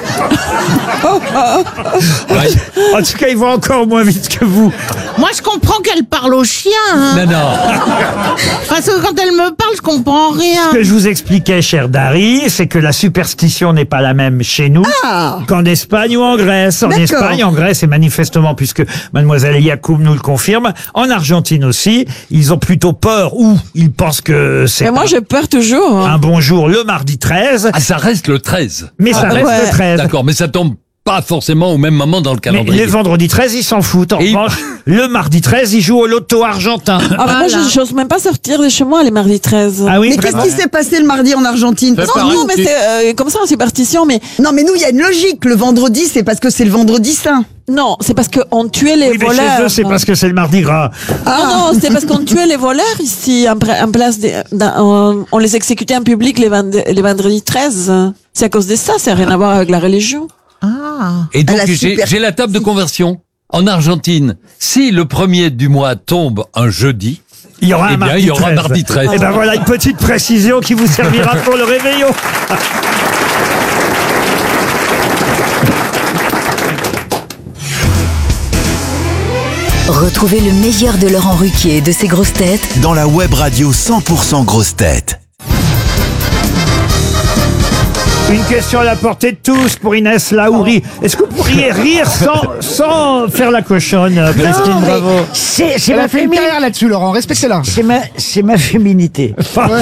Speaker 3: En tout cas, ils vont encore moins vite que vous.
Speaker 22: Moi, je comprends qu'elle parle au chien. Hein.
Speaker 20: Non, non.
Speaker 22: Parce que quand elle me parle, je comprends rien.
Speaker 3: Ce que je vous expliquais, cher Dari, c'est que la superstition n'est pas la même chez nous qu'en Espagne ou en Grèce. En
Speaker 21: D'accord.
Speaker 3: Espagne, en Grèce, et manifestement, puisque mademoiselle Yacoub nous le confirme, en Argentine aussi, ils ont plutôt peur ou ils pensent que c'est
Speaker 16: Mais moi, j'ai peur toujours. Hein.
Speaker 3: un bon jour le mardi 13.
Speaker 20: Ah, ça reste le 13.
Speaker 3: Mais ça reste le 13.
Speaker 20: D'accord, mais ça tombe pas forcément au même moment dans le
Speaker 3: Mais
Speaker 20: calendrier.
Speaker 3: les vendredis 13, ils s'en foutent. En
Speaker 20: Et
Speaker 3: revanche, le mardi 13, ils jouent au loto argentin.
Speaker 16: Ah, mais moi, je n'ose même pas sortir de chez moi les mardis 13.
Speaker 3: Ah oui,
Speaker 21: Mais qu'est-ce qui s'est passé le mardi en Argentine?
Speaker 16: Non, mais c'est comme ça en superstition, mais.
Speaker 21: Non, mais nous, il y a une logique. Le vendredi, c'est parce que c'est le vendredi saint.
Speaker 16: Non, c'est parce qu'on tuait les
Speaker 3: Oui, mais
Speaker 16: voleurs.
Speaker 3: chez eux, c'est parce que c'est le mardi gras.
Speaker 16: Non, c'est parce qu'on tuait les voleurs ici, en place on les exécutait en public les vendredis 13. C'est à cause de ça, ça n'a rien à voir avec la religion.
Speaker 20: Et donc, j'ai la table de conversion. En Argentine, si le premier du mois tombe un jeudi,
Speaker 3: il y aura un mardi 13.
Speaker 20: Il y aura mardi 13.
Speaker 3: Et ben voilà une petite précision qui vous servira pour le réveillon.
Speaker 1: Retrouvez le meilleur de Laurent Ruquier et de ses grosses têtes
Speaker 9: Dans la web radio 100% grosses têtes.
Speaker 3: Une question à la portée de tous pour Inès Laouri. Est-ce que vous pourriez rire sans faire la cochonne, Christine Bravo?
Speaker 14: C'est
Speaker 11: Elle
Speaker 14: ma
Speaker 11: a fait une
Speaker 14: féminité.
Speaker 11: carrière là-dessus, Laurent. Respectez-la.
Speaker 14: C'est ma féminité.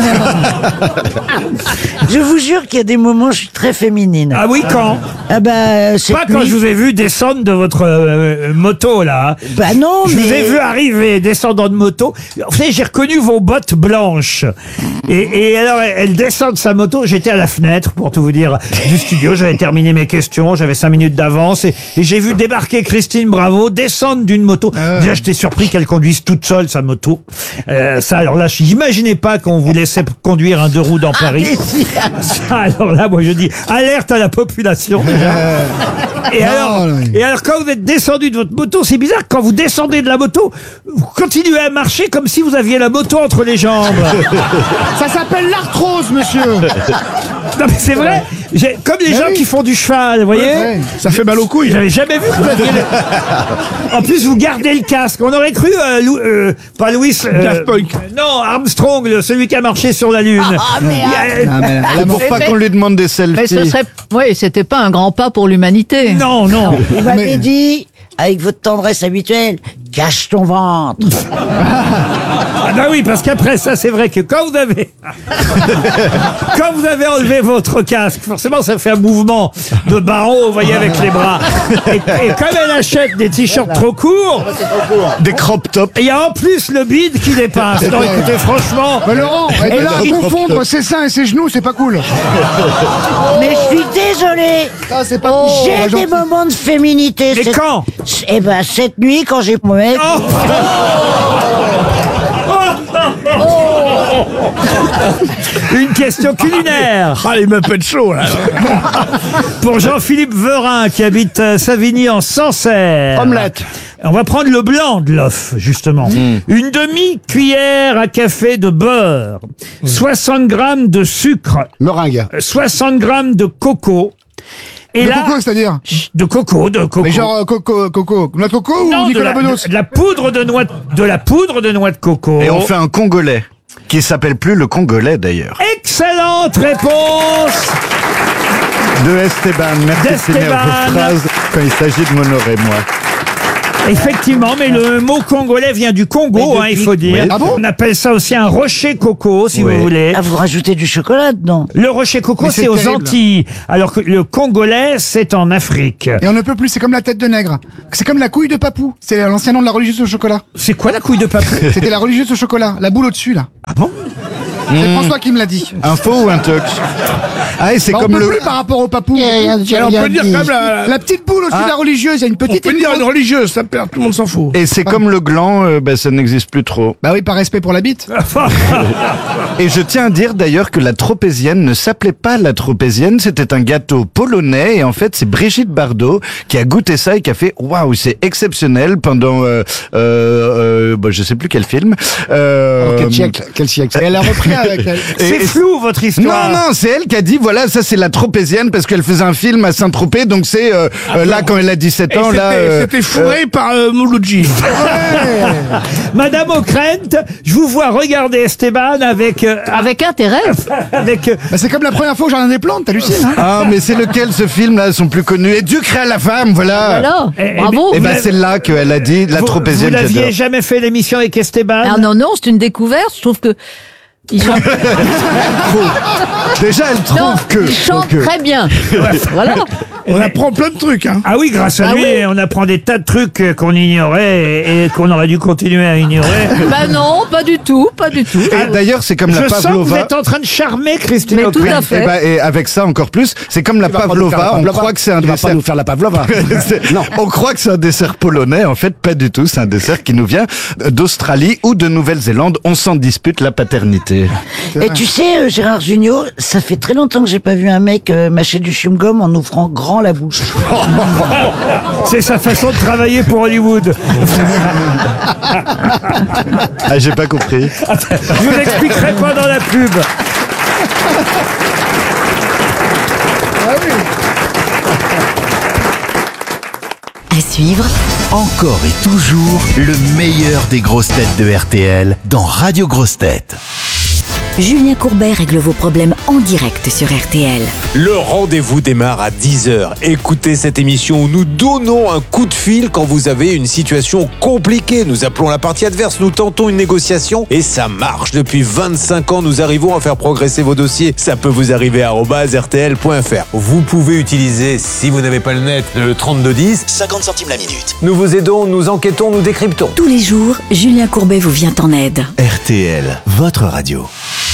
Speaker 14: Je vous jure qu'il y a des moments où je suis très féminine.
Speaker 3: Ah oui, quand?
Speaker 14: Ah bah,
Speaker 3: Pas quand je vous ai vu descendre de votre moto, là.
Speaker 14: Bah non,
Speaker 3: je
Speaker 14: mais...
Speaker 3: vous ai vu arriver, descendant de moto. Vous savez, j'ai reconnu vos bottes blanches. Et alors, elle descend de sa moto. J'étais à la fenêtre, pour tout vous dire, du studio. J'avais terminé mes questions. J'avais 5 minutes d'avance. Et j'ai vu débarquer Christine Bravo, descendre d'une moto. Déjà, j'étais surpris qu'elle conduise toute seule sa moto. Ça, alors là, j'imaginais pas qu'on vous laissait conduire un 2 roues dans Paris. Ça, alors là, moi, je dis, alerte à la population. Et alors, quand vous êtes descendu de votre moto, c'est bizarre, quand vous descendez de la moto, vous continuez à marcher comme si vous aviez la moto entre les jambes.
Speaker 11: Ça s'appelle l'arthrose, monsieur.
Speaker 3: Non mais c'est vrai, comme les gens qui font du cheval, vous voyez.
Speaker 11: Ouais, ça fait mal aux couilles.
Speaker 3: J'avais jamais vu que vous aviez En plus, vous gardez le casque. On aurait cru, pas Louis...
Speaker 11: Daft Punk.
Speaker 3: Non, Armstrong, celui qui a marché sur la Lune.
Speaker 8: C'est pour pas qu'on lui demande des selfies.
Speaker 17: Mais ce serait, oui, c'était pas un grand pas pour l'humanité.
Speaker 3: Non, non.
Speaker 14: Il m'avait dit, avec votre tendresse habituelle, cache ton ventre.
Speaker 3: Ah bah oui, parce qu'après ça, c'est vrai que quand vous avez enlevé votre casque, forcément, ça fait un mouvement de barreau, vous voyez, avec les bras. Et comme elle achète des t-shirts trop courts,
Speaker 8: des crop tops,
Speaker 3: il y a en plus le bide qui dépasse. Non, écoutez, franchement.
Speaker 11: Mais Laurent, de là à confondre ses seins et ses genoux, c'est pas cool.
Speaker 14: Mais je suis désolé.
Speaker 11: Ça, c'est pas cool.
Speaker 14: J'ai des moments de féminité.
Speaker 3: Mais quand?
Speaker 14: Eh ben, cette nuit, quand j'ai mon mec.
Speaker 3: Une question culinaire.
Speaker 8: Ah, il m'a pas de chaud, là.
Speaker 3: Pour Jean-Philippe Verin, qui habite Savigny en Sancerre.
Speaker 11: Omelette.
Speaker 3: On va prendre le blanc de l'œuf, justement. Une demi-cuillère à café de beurre, 60 grammes de sucre,
Speaker 11: Meringue.
Speaker 3: 60 grammes de coco Et
Speaker 2: de
Speaker 3: là,
Speaker 2: coco, c'est-à-dire
Speaker 3: de coco.
Speaker 2: Mais genre coco. Noix de coco
Speaker 3: Non,
Speaker 2: ou Nicolas Bedos?
Speaker 3: de la poudre de noix de coco.
Speaker 8: Et on fait un Congolais, qui s'appelle plus le Congolais d'ailleurs.
Speaker 3: Excellente réponse
Speaker 8: De Esteban, merci de finir vos phrases quand il s'agit de m'honorer, moi.
Speaker 3: Effectivement, mais le mot congolais vient du Congo, il faut dire.
Speaker 8: Oui. Ah bon
Speaker 3: On appelle ça aussi un rocher coco, si vous voulez.
Speaker 10: Ah, vous rajoutez du chocolat dedans?
Speaker 3: Le rocher coco,
Speaker 2: Mais
Speaker 3: c'est
Speaker 2: c'est
Speaker 3: aux
Speaker 2: terrible.
Speaker 3: Antilles, alors que le congolais, c'est en Afrique.
Speaker 2: Et on ne peut plus, c'est comme la tête de nègre. C'est comme la couille de papou. C'est l'ancien nom de la religieuse au chocolat.
Speaker 3: C'est quoi la couille de papou?
Speaker 2: C'était la religieuse au chocolat, la boule au-dessus là.
Speaker 3: Ah bon?
Speaker 2: C'est François qui me l'a dit.
Speaker 8: Un faux ou un tox? Ah, et c'est
Speaker 2: Bah,
Speaker 8: comme
Speaker 2: on peut
Speaker 8: le...
Speaker 2: plus par rapport au papou.
Speaker 11: Alors, on peut dire quand même
Speaker 2: La petite boule au-dessus de la religieuse, il y a une petite.
Speaker 11: On peut dire une religieuse, ça perd, tout le monde s'en fout.
Speaker 8: Et c'est comme le gland, ça n'existe plus trop.
Speaker 2: Bah oui, par respect pour la bite.
Speaker 8: Et je tiens à dire d'ailleurs que la tropézienne ne s'appelait pas la tropézienne, c'était un gâteau polonais et en fait c'est Brigitte Bardot qui a goûté ça et qui a fait waouh, c'est exceptionnel pendant je sais plus quel film.
Speaker 2: Quel siècle. Et elle a repris avec elle.
Speaker 3: C'est flou, votre histoire.
Speaker 8: Non, c'est elle qui a dit voilà, ça c'est la tropézienne parce qu'elle faisait un film à Saint-Tropez, donc c'est là quand elle a 17 ans là.
Speaker 11: C'était fourré par Mouloudji.
Speaker 3: Madame O'Krent, je vous vois regarder Esteban avec
Speaker 17: intérêt.
Speaker 2: Bah, c'est comme la première fois au Jardin des Plantes, t'hallucines, hein?
Speaker 8: Ah, mais c'est lequel ce film là, sont plus connus. Et Dieu crée la femme, voilà.
Speaker 17: Voilà, bravo.
Speaker 8: Et ben c'est là qu'elle a dit la tropézienne.
Speaker 3: Vous n'aviez
Speaker 8: j'adore.
Speaker 3: jamais fait l'émission avec Esteban?
Speaker 17: Ah non, c'est une découverte. Je trouve que il chante,
Speaker 8: Déjà, elle trouve
Speaker 17: non,
Speaker 8: que.
Speaker 17: il chante
Speaker 8: que-
Speaker 17: très bien. Voilà.
Speaker 11: On apprend plein de trucs, hein.
Speaker 3: Ah oui, grâce à
Speaker 17: Ah
Speaker 3: lui,
Speaker 17: oui.
Speaker 3: on apprend des tas de trucs qu'on ignorait et qu'on aurait dû continuer à ignorer.
Speaker 17: Bah non, pas du tout, pas du tout.
Speaker 8: Et d'ailleurs, c'est comme la
Speaker 3: Je sens que vous
Speaker 8: pavlova.
Speaker 3: êtes en train de charmer Christine
Speaker 17: Mais tout
Speaker 3: O'Krent.
Speaker 17: à fait.
Speaker 8: Et, et avec ça encore plus, c'est comme la pavlova. On croit que c'est un
Speaker 7: Tu vas
Speaker 8: dessert.
Speaker 7: pas nous faire la pavlova.
Speaker 8: Non. On croit que c'est un dessert polonais. En fait, pas du tout. C'est un dessert qui nous vient d'Australie ou de Nouvelle-Zélande. On s'en dispute la paternité.
Speaker 10: Et tu sais, Gérard Junior, ça fait très longtemps que j'ai pas vu un mec mâcher du chewing-gum en ouvrant grand la bouche.
Speaker 3: C'est sa façon de travailler pour Hollywood.
Speaker 8: Ah, j'ai pas compris.
Speaker 3: Je vous expliquerai pas dans la pub.
Speaker 1: À suivre,
Speaker 9: Encore et toujours le meilleur des grosses têtes de RTL dans Radio Grosses Têtes.
Speaker 1: Julien Courbet règle vos problèmes en direct sur RTL.
Speaker 23: Le rendez-vous démarre à 10h. Écoutez cette émission où nous donnons un coup de fil quand vous avez une situation compliquée. Nous appelons la partie adverse, nous tentons une négociation et ça marche. Depuis 25 ans, nous arrivons à faire progresser vos dossiers. Ça peut vous arriver à @rtl.fr. Vous pouvez utiliser, si vous n'avez pas le net, le 3210.
Speaker 9: 50 centimes la minute.
Speaker 23: Nous vous aidons, nous enquêtons, nous décryptons.
Speaker 1: Tous les jours, Julien Courbet vous vient en aide.
Speaker 9: RTL, votre radio.